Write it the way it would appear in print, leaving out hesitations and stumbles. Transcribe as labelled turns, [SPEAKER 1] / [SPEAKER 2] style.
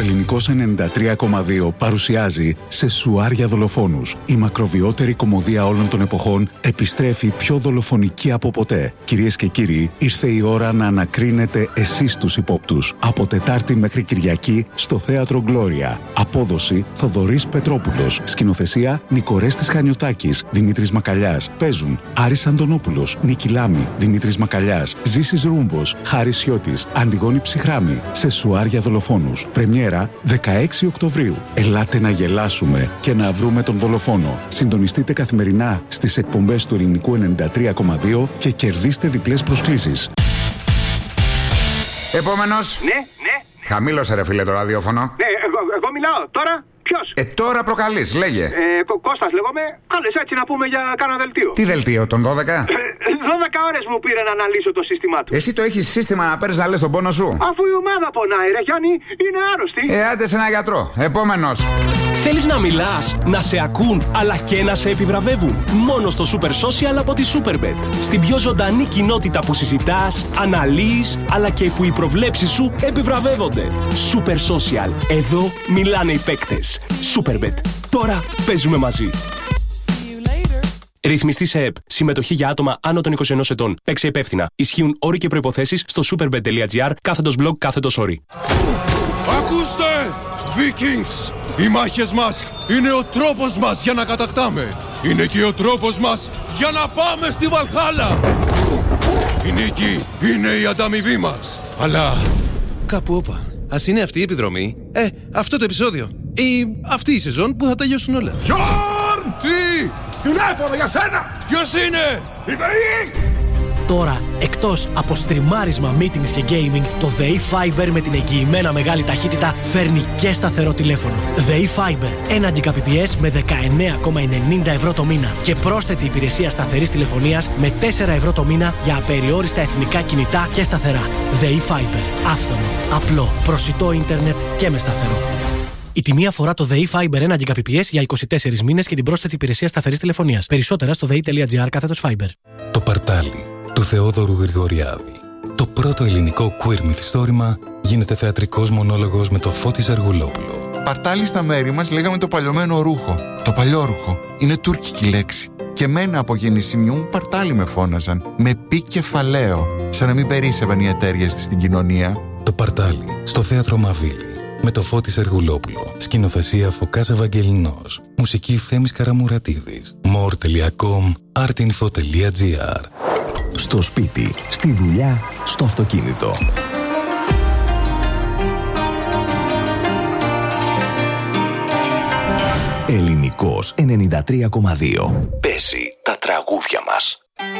[SPEAKER 1] Ελληνικός 93,2 παρουσιάζει σε Σουάρια Δολοφόνους. Η μακροβιότερη κωμωδία όλων των εποχών επιστρέφει πιο δολοφονική από ποτέ. Κυρίες και κύριοι, ήρθε η ώρα να ανακρίνετε εσείς τους υπόπτους. Από Τετάρτη μέχρι Κυριακή στο Θέατρο Γκλώρια. Απόδοση Θοδωρής Πετρόπουλος. Σκηνοθεσία Νικορέστης Χανιωτάκης, Δημήτρης Μακαλιάς. Παίζουν Άρης Αντωνόπουλος, Νίκη Λάμη, Δημήτρης Μακαλιάς, Ζήσης Ρούμπος, Χάρης Σιώτης, Αντιγόνη Ψυχράμη. Σε Σουάρια Δολοφόνους. Πρεμιέρα 16 Οκτωβρίου. Ελάτε να γελάσουμε και να βρούμε τον δολοφόνο. Συντονιστείτε καθημερινά στις εκπομπές του Ελληνικού 93,2 και κερδίστε διπλές προσκλήσεις.
[SPEAKER 2] Επόμενος.
[SPEAKER 3] Ναι.
[SPEAKER 2] Χαμήλωσε ρε φίλε το ραδιόφωνο.
[SPEAKER 3] Ναι, εγώ μιλάω τώρα. Ποιος?
[SPEAKER 2] Τώρα προκαλείς, λέγε.
[SPEAKER 3] Κώστας λέγομαι. Κάλες έτσι να πούμε για κάνα δελτίο.
[SPEAKER 2] Τι δελτίο, τον 12?
[SPEAKER 3] 12 ώρες μου πήρε να αναλύσω το σύστημά του.
[SPEAKER 2] Εσύ το έχεις σύστημα να παίρνεις να λες τον πόνο σου?
[SPEAKER 3] Αφού η ομάδα πονάει ρε Γιάννη, είναι άρρωστη.
[SPEAKER 2] Άντε σε ένα γιατρό. Επόμενος.
[SPEAKER 4] Θέλεις να μιλάς, να σε ακούν, αλλά και να σε επιβραβεύουν? Μόνο στο Super Social από τη Superbet. Στην πιο ζωντανή κοινότητα που συζητάς, αναλύεις, αλλά και που οι προβλέψεις σου επιβραβεύονται. Super Social. Εδώ μιλάνε οι παίκτες. Superbet. Τώρα παίζουμε μαζί. Ρυθμιστή σε ΕΠ. Συμμετοχή για άτομα άνω των 21 ετών. Παίξε υπεύθυνα. Ισχύουν όροι και προϋποθέσεις στο superbet.gr/blog/όροι.
[SPEAKER 5] Ακούστε! Vikings! Οι μάχες μας είναι ο τρόπος μας για να κατακτάμε. Είναι και ο τρόπος μας για να πάμε στη Βαλχάλα. Η νίκη είναι η ανταμοιβή μας. Αλλά κάπου όπα. Ας είναι αυτή η επιδρομή, αυτό το επεισόδιο ή αυτή η σεζόν που θα τελειώσουν όλα. Γιόρν! Τι! Τηλέφωνο για σένα! Ποιος είναι? Η ΔΕΗ!
[SPEAKER 6] Τώρα, εκτός από στριμάρισμα, meetings και gaming, το ΔΕΗ Fiber με την εγγυημένα μεγάλη ταχύτητα φέρνει και σταθερό τηλέφωνο. ΔΕΗ Fiber, 1 Gbps με 19,90 ευρώ το μήνα και πρόσθετη υπηρεσία σταθερής τηλεφωνίας με 4 ευρώ το μήνα για απεριόριστα εθνικά κινητά και σταθερά. ΔΕΗ Fiber, άφθονο, απλό, προσιτό ίντερνετ και με σταθερό. Η τιμή αφορά το ΔΕΗ Fiber 1 Gbps για 24 μήνες και την πρόσθετη υπηρεσία σταθερής τηλεφωνίας. Περισσότερα στο dei.gr/Fiber.
[SPEAKER 7] Το Παρτάλι του Θεόδωρου Γρηγοριάδη. Το πρώτο ελληνικό queer μυθιστόρημα γίνεται θεατρικός μονόλογος με το Φώτη Ζαργουλόπουλο.
[SPEAKER 8] Παρτάλι στα μέρη μας λέγαμε το παλιωμένο ρούχο. Το παλιόρούχο είναι τουρκική λέξη. Και μένα από γεννησιμιού μου παρτάλι με φώναζαν. Με πι κεφαλαίο. Σαν να μην περίσσευαν οι εταίρειες της στην κοινωνία.
[SPEAKER 7] Το Παρτάλι στο Θέατρο Μαβίλη. Με το Φώτη Σεργουλόπουλο. Σκηνοθεσία Φωκάς Ευαγγελινός. Μουσική Θέμης Καραμουρατίδης. more.com artinfo.gr.
[SPEAKER 9] Στο σπίτι, στη δουλειά, στο αυτοκίνητο. Ελληνικός 93,2. Παίζει τα τραγούδια μας.